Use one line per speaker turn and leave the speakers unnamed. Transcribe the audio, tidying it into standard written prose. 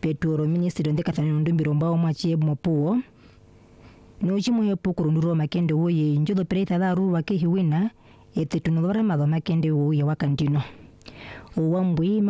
peturo ministry ndeka thano ndumbiro mbao mwachi mopuo no chimo yepukuru nduro makende woye njodo pereta da ruwa ke hiwina ete tunodora mado makende woye wakandino owambwi